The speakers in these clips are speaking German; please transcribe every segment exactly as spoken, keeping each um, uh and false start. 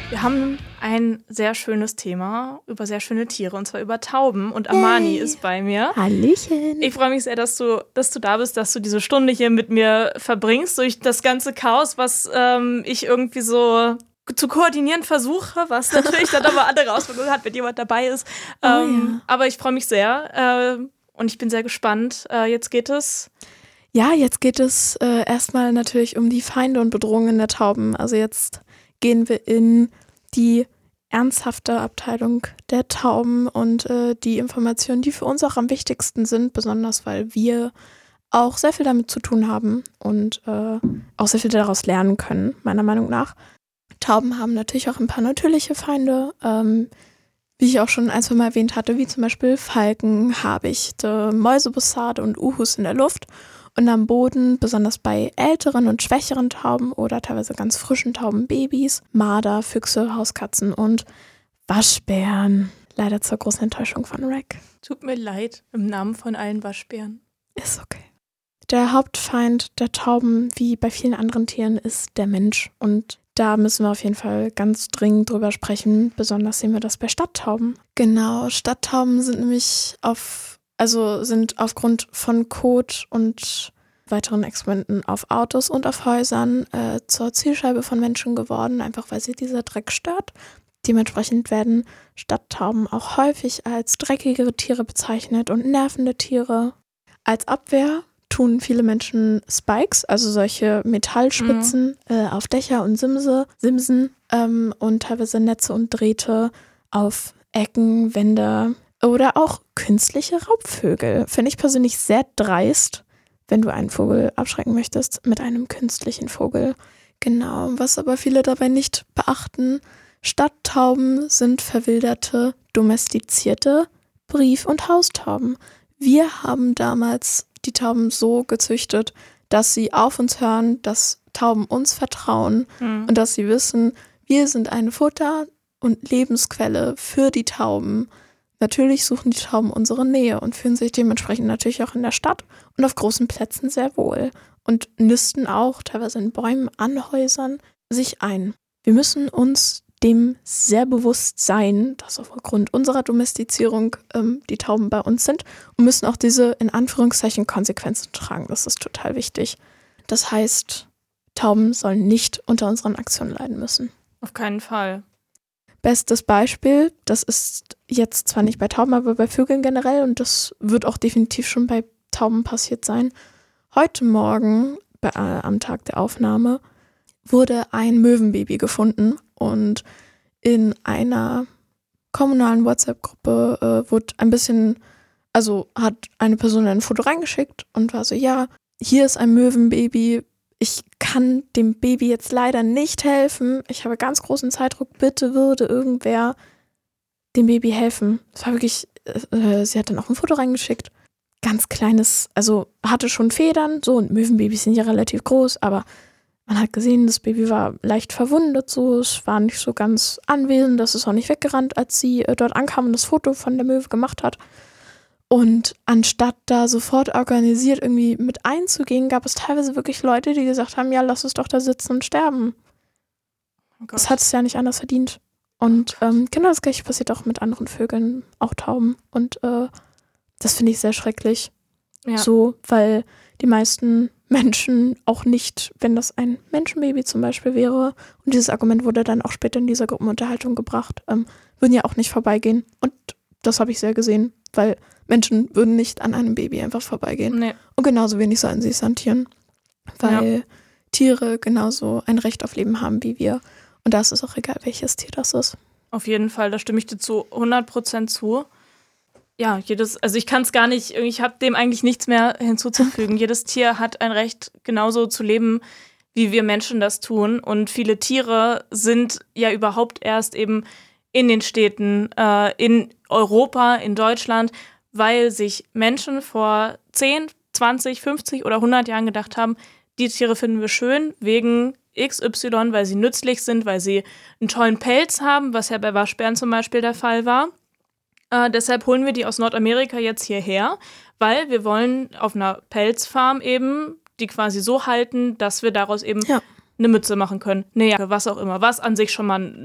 Wir haben ein sehr schönes Thema über sehr schöne Tiere, und zwar über Tauben. Und Amani Yay. ist bei mir. Hallöchen. Ich freue mich sehr, dass du, dass du da bist, dass du diese Stunde hier mit mir verbringst, durch das ganze Chaos, was ähm, ich irgendwie so zu koordinieren versuche, was natürlich dann aber andere Auswirkungen hat, wenn jemand dabei ist. Oh, ähm, ja. Aber ich freue mich sehr äh, und ich bin sehr gespannt. Äh, jetzt geht es. Ja, jetzt geht es äh, erstmal natürlich um die Feinde und Bedrohungen der Tauben. Also jetzt gehen wir in die ernsthafte Abteilung der Tauben und äh, die Informationen, die für uns auch am wichtigsten sind, besonders weil wir auch sehr viel damit zu tun haben und äh, auch sehr viel daraus lernen können, meiner Meinung nach. Tauben haben natürlich auch ein paar natürliche Feinde, ähm, wie ich auch schon ein, zwei Mal erwähnt hatte, wie zum Beispiel Falken, Habichte, Mäusebussarde und Uhus in der Luft. Und am Boden, besonders bei älteren und schwächeren Tauben oder teilweise ganz frischen Taubenbabys, Marder, Füchse, Hauskatzen und Waschbären. Leider zur großen Enttäuschung von Rack. Tut mir leid, im Namen von allen Waschbären. Ist okay. Der Hauptfeind der Tauben, wie bei vielen anderen Tieren, ist der Mensch. Und da müssen wir auf jeden Fall ganz dringend drüber sprechen. Besonders sehen wir das bei Stadttauben. Genau, Stadttauben sind nämlich auf Also sind aufgrund von Kot und weiteren Experimenten auf Autos und auf Häusern äh, zur Zielscheibe von Menschen geworden, einfach weil sie dieser Dreck stört. Dementsprechend werden Stadttauben auch häufig als dreckigere Tiere bezeichnet und nervende Tiere. Als Abwehr tun viele Menschen Spikes, also solche Metallspitzen, mhm. äh, auf Dächer und Simse, Simsen ähm, und teilweise Netze und Drähte auf Ecken, Wände. Oder auch künstliche Raubvögel. Finde ich persönlich sehr dreist, wenn du einen Vogel abschrecken möchtest mit einem künstlichen Vogel. Genau, was aber viele dabei nicht beachten, Stadttauben sind verwilderte, domestizierte Brief- und Haustauben. Wir haben damals die Tauben so gezüchtet, dass sie auf uns hören, dass Tauben uns vertrauen mhm. und dass sie wissen, wir sind eine Futter- und Lebensquelle für die Tauben. Natürlich suchen die Tauben unsere Nähe und fühlen sich dementsprechend natürlich auch in der Stadt und auf großen Plätzen sehr wohl und nisten auch teilweise in Bäumen, an Häusern sich ein. Wir müssen uns dem sehr bewusst sein, dass aufgrund unserer Domestizierung ähm, die Tauben bei uns sind und müssen auch diese in Anführungszeichen Konsequenzen tragen. Das ist total wichtig. Das heißt, Tauben sollen nicht unter unseren Aktionen leiden müssen. Auf keinen Fall. Bestes Beispiel, das ist jetzt zwar nicht bei Tauben, aber bei Vögeln generell und das wird auch definitiv schon bei Tauben passiert sein. Heute Morgen, bei, äh, am Tag der Aufnahme, wurde ein Möwenbaby gefunden und in einer kommunalen WhatsApp-Gruppe äh, wurde ein bisschen, also hat eine Person ein Foto reingeschickt und war so, ja, hier ist ein Möwenbaby. Ich kann dem Baby jetzt leider nicht helfen. Ich habe ganz großen Zeitdruck. Bitte würde irgendwer dem Baby helfen. Das war wirklich, äh, sie hat dann auch ein Foto reingeschickt. Ganz kleines, also hatte schon Federn, so, und Möwenbabys sind ja relativ groß, aber man hat gesehen, das Baby war leicht verwundet, so, es war nicht so ganz anwesend, das ist auch nicht weggerannt, als sie äh, dort ankam und das Foto von der Möwe gemacht hat. Und anstatt da sofort organisiert irgendwie mit einzugehen, gab es teilweise wirklich Leute, die gesagt haben, ja, lass es doch da sitzen und sterben. Oh Gott. Das hat es ja nicht anders verdient. Und ähm, genau das Gleiche passiert auch mit anderen Vögeln, auch Tauben. Und äh, das finde ich sehr schrecklich. Ja. So, weil die meisten Menschen auch nicht, wenn das ein Menschenbaby zum Beispiel wäre, und dieses Argument wurde dann auch später in dieser Gruppenunterhaltung gebracht, ähm, würden ja auch nicht vorbeigehen. Und das habe ich sehr gesehen, weil Menschen würden nicht an einem Baby einfach vorbeigehen. Nee. Und genauso wenig sollten sie es an Tieren. Weil ja. Tiere genauso ein Recht auf Leben haben wie wir. Und da ist es auch egal, welches Tier das ist. Auf jeden Fall, da stimme ich dir zu hundert Prozent zu. Ja, jedes, also ich kann es gar nicht, ich habe dem eigentlich nichts mehr hinzuzufügen. Jedes Tier hat ein Recht, genauso zu leben, wie wir Menschen das tun. Und viele Tiere sind ja überhaupt erst eben in den Städten, äh, in Europa, in Deutschland, weil sich Menschen vor zehn, zwanzig, fünfzig oder hundert Jahren gedacht haben, die Tiere finden wir schön wegen X Y, weil sie nützlich sind, weil sie einen tollen Pelz haben, was ja bei Waschbären zum Beispiel der Fall war. Äh, deshalb holen wir die aus Nordamerika jetzt hierher, weil wir wollen auf einer Pelzfarm eben die quasi so halten, dass wir daraus eben ja. eine Mütze machen können, eine Jacke, was auch immer, was an sich schon mal ein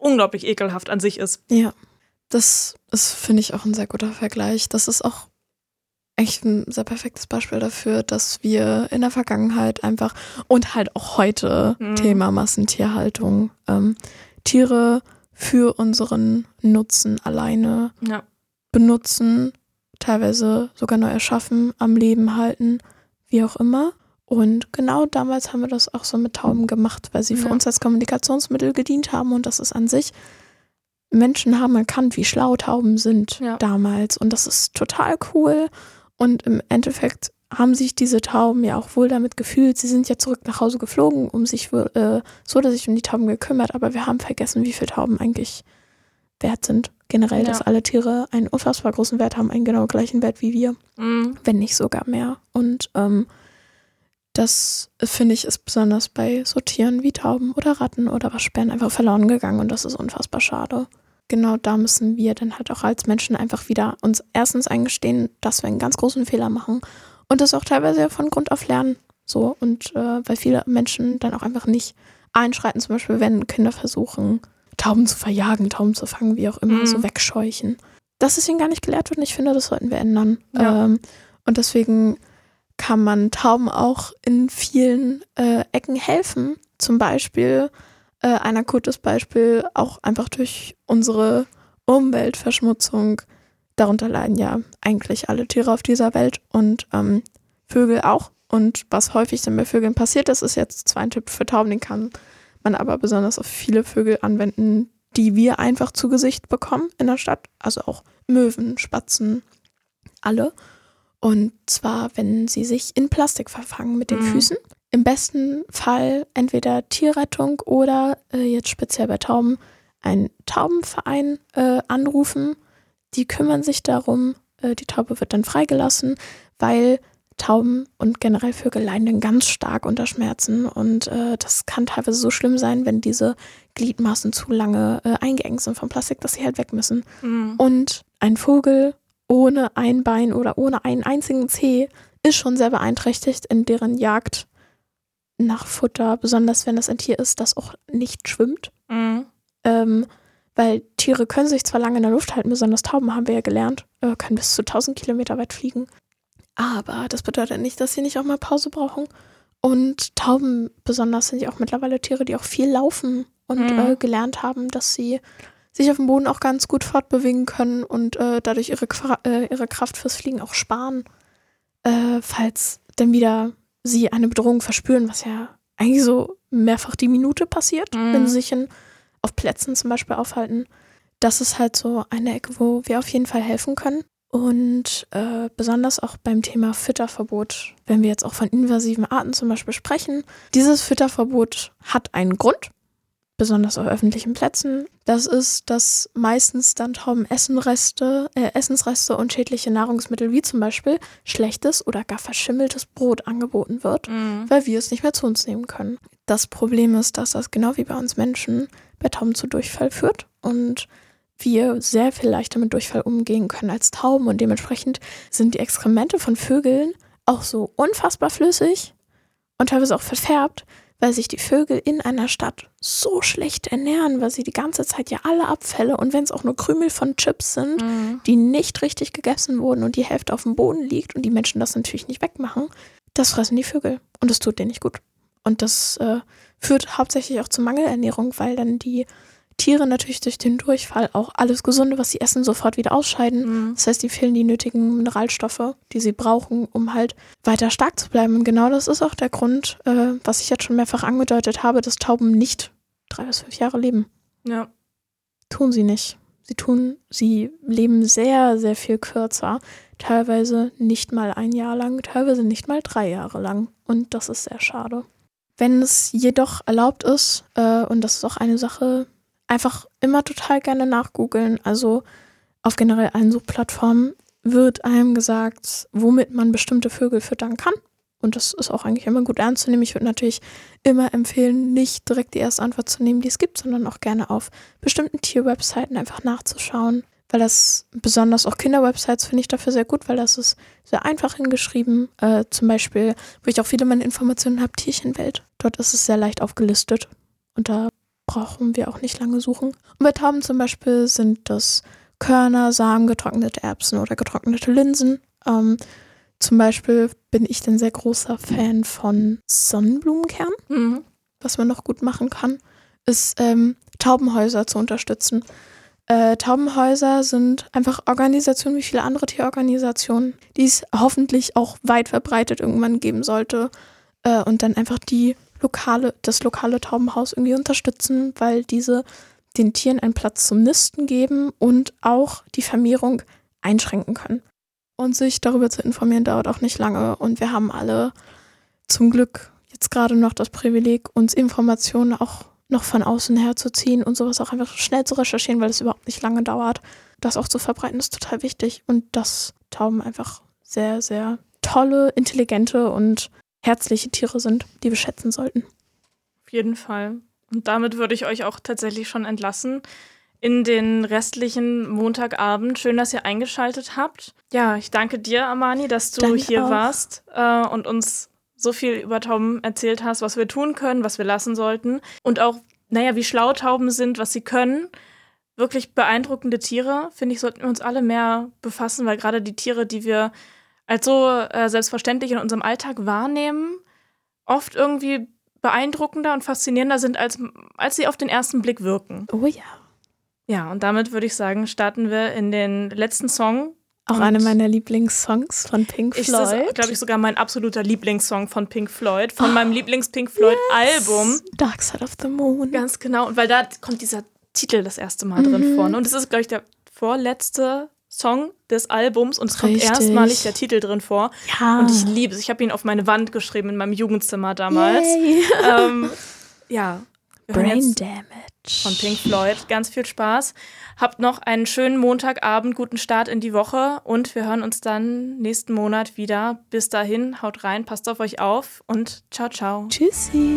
unglaublich ekelhaft an sich ist. Ja, das ist, finde ich, auch ein sehr guter Vergleich. Das ist auch echt ein sehr perfektes Beispiel dafür, dass wir in der Vergangenheit einfach und halt auch heute mhm. Thema Massentierhaltung, ähm, Tiere für unseren Nutzen alleine ja. benutzen, teilweise sogar neu erschaffen, am Leben halten, wie auch immer. Und genau damals haben wir das auch so mit Tauben gemacht, weil sie ja. für uns als Kommunikationsmittel gedient haben und das ist an sich, Menschen haben erkannt, wie schlau Tauben sind ja. damals und das ist total cool. Und im Endeffekt haben sich diese Tauben ja auch wohl damit gefühlt. Sie sind ja zurück nach Hause geflogen, um sich äh, so, dass sich um die Tauben gekümmert. Aber wir haben vergessen, wie viele Tauben eigentlich wert sind. Generell, ja. dass alle Tiere einen unfassbar großen Wert haben, einen genau gleichen Wert wie wir. Mhm. Wenn nicht sogar mehr. Und ähm, das, finde ich, ist besonders bei so Tieren wie Tauben oder Ratten oder Waschbären einfach verloren gegangen. Und das ist unfassbar schade. Genau da müssen wir dann halt auch als Menschen einfach wieder uns erstens eingestehen, dass wir einen ganz großen Fehler machen und das auch teilweise ja von Grund auf lernen. So und äh, weil viele Menschen dann auch einfach nicht einschreiten, zum Beispiel wenn Kinder versuchen, Tauben zu verjagen, Tauben zu fangen, wie auch immer, mhm. so wegscheuchen. Dass es ihnen gar nicht gelehrt wird und ich finde, das sollten wir ändern. Ja. Ähm, und deswegen kann man Tauben auch in vielen äh, Ecken helfen. Zum Beispiel Äh, ein akutes Beispiel, auch einfach durch unsere Umweltverschmutzung. Darunter leiden ja eigentlich alle Tiere auf dieser Welt und ähm, Vögel auch. Und was häufig dann bei Vögeln passiert, das ist jetzt zwar ein Tipp für Tauben, den kann man aber besonders auf viele Vögel anwenden, die wir einfach zu Gesicht bekommen in der Stadt. Also auch Möwen, Spatzen, alle. Und zwar, wenn sie sich in Plastik verfangen mit den mhm. Füßen. Im besten Fall entweder Tierrettung oder äh, jetzt speziell bei Tauben einen Taubenverein äh, anrufen. Die kümmern sich darum. Äh, die Taube wird dann freigelassen, weil Tauben und generell Vögel leiden dann ganz stark unter Schmerzen. Und äh, das kann teilweise so schlimm sein, wenn diese Gliedmaßen zu lange äh, eingeengt sind vom Plastik, dass sie halt weg müssen. Mhm. Und ein Vogel ohne ein Bein oder ohne einen einzigen Zeh ist schon sehr beeinträchtigt in deren Jagd nach Futter, besonders wenn das ein Tier ist, das auch nicht schwimmt. Mhm. Ähm, weil Tiere können sich zwar lange in der Luft halten, besonders Tauben haben wir ja gelernt, äh, können bis zu tausend Kilometer weit fliegen. Aber das bedeutet nicht, dass sie nicht auch mal Pause brauchen. Und Tauben besonders sind ja auch mittlerweile Tiere, die auch viel laufen und mhm. äh, gelernt haben, dass sie sich auf dem Boden auch ganz gut fortbewegen können und äh, dadurch ihre, äh, ihre Kraft fürs Fliegen auch sparen, äh, falls dann wieder sie eine Bedrohung verspüren, was ja eigentlich so mehrfach die Minute passiert, mhm. wenn sie sich in, auf Plätzen zum Beispiel aufhalten. Das ist halt so eine Ecke, wo wir auf jeden Fall helfen können. Und äh, besonders auch beim Thema Fütterverbot, wenn wir jetzt auch von invasiven Arten zum Beispiel sprechen. Dieses Fütterverbot hat einen Grund, besonders auf öffentlichen Plätzen. Das ist, dass meistens dann Tauben Essenreste, äh, Essensreste und schädliche Nahrungsmittel wie zum Beispiel schlechtes oder gar verschimmeltes Brot angeboten wird, mhm. weil wir es nicht mehr zu uns nehmen können. Das Problem ist, dass das genau wie bei uns Menschen bei Tauben zu Durchfall führt und wir sehr viel leichter mit Durchfall umgehen können als Tauben und dementsprechend sind die Exkremente von Vögeln auch so unfassbar flüssig und teilweise auch verfärbt, weil sich die Vögel in einer Stadt so schlecht ernähren, weil sie die ganze Zeit ja alle Abfälle und wenn es auch nur Krümel von Chips sind, mhm. die nicht richtig gegessen wurden und die Hälfte auf dem Boden liegt und die Menschen das natürlich nicht wegmachen, das fressen die Vögel und das tut denen nicht gut. Und das äh, führt hauptsächlich auch zu Mangelernährung, weil dann die Tiere natürlich durch den Durchfall auch alles Gesunde, was sie essen, sofort wieder ausscheiden. Mhm. Das heißt, die fehlen die nötigen Mineralstoffe, die sie brauchen, um halt weiter stark zu bleiben. Und genau das ist auch der Grund, äh, was ich jetzt schon mehrfach angedeutet habe, dass Tauben nicht drei bis fünf Jahre leben. Ja. Tun sie nicht. Sie tun, sie leben sehr, sehr viel kürzer. Teilweise nicht mal ein Jahr lang, teilweise nicht mal drei Jahre lang. Und das ist sehr schade. Wenn es jedoch erlaubt ist, äh, und das ist auch eine Sache, einfach immer total gerne nachgoogeln. Also auf generell allen Suchplattformen wird einem gesagt, womit man bestimmte Vögel füttern kann. Und das ist auch eigentlich immer gut ernst zu nehmen. Ich würde natürlich immer empfehlen, nicht direkt die erste Antwort zu nehmen, die es gibt, sondern auch gerne auf bestimmten Tierwebseiten einfach nachzuschauen. Weil das, besonders auch Kinderwebsites, finde ich dafür sehr gut, weil das ist sehr einfach hingeschrieben. Äh, zum Beispiel, wo ich auch viele meiner Informationen habe, Tierchenwelt. Dort ist es sehr leicht aufgelistet. Und da brauchen wir auch nicht lange suchen. Und bei Tauben zum Beispiel sind das Körner, Samen, getrocknete Erbsen oder getrocknete Linsen. Ähm, zum Beispiel bin ich ein sehr großer Fan von Sonnenblumenkern. Mhm. Was man noch gut machen kann, ist ähm, Taubenhäuser zu unterstützen. Äh, Taubenhäuser sind einfach Organisationen wie viele andere Tierorganisationen, die es hoffentlich auch weit verbreitet irgendwann geben sollte. Äh, und dann einfach die lokale, das lokale Taubenhaus irgendwie unterstützen, weil diese den Tieren einen Platz zum Nisten geben und auch die Vermehrung einschränken können. Und sich darüber zu informieren, dauert auch nicht lange. Und wir haben alle zum Glück jetzt gerade noch das Privileg, uns Informationen auch noch von außen her zu ziehen und sowas auch einfach schnell zu recherchieren, weil es überhaupt nicht lange dauert. Das auch zu verbreiten ist total wichtig und dass Tauben einfach sehr, sehr tolle, intelligente und herzliche Tiere sind, die wir schätzen sollten. Auf jeden Fall. Und damit würde ich euch auch tatsächlich schon entlassen in den restlichen Montagabend. Schön, dass ihr eingeschaltet habt. Ja, ich danke dir, Amani, dass du Danke hier auch. warst äh, und uns so viel über Tauben erzählt hast, was wir tun können, was wir lassen sollten. Und auch, naja, wie schlau Tauben sind, was sie können. Wirklich beeindruckende Tiere, finde ich, sollten wir uns alle mehr befassen, weil gerade die Tiere, die wir als so äh, selbstverständlich in unserem Alltag wahrnehmen, oft irgendwie beeindruckender und faszinierender sind, als, als sie auf den ersten Blick wirken. Oh ja. Ja, und damit würde ich sagen, starten wir in den letzten Song. Auch Und eine meiner Lieblingssongs von Pink ist Floyd. das, glaube ich, sogar mein absoluter Lieblingssong von Pink Floyd, von oh, meinem Lieblings-Pink Floyd-Album. Dark Side of the Moon. Ganz genau, und weil da kommt dieser Titel das erste Mal mhm. drin vor. Ne? Und es ist, glaube ich, der vorletzte Song des Albums und es kommt Richtig. erstmalig der Titel drin vor. Ja. Und ich liebe es. Ich habe ihn auf meine Wand geschrieben in meinem Jugendzimmer damals. ähm, ja. Brain Damage. Von Pink Floyd. Ganz viel Spaß. Habt noch einen schönen Montagabend, guten Start in die Woche und wir hören uns dann nächsten Monat wieder. Bis dahin, haut rein, passt auf euch auf und ciao, ciao. Tschüssi.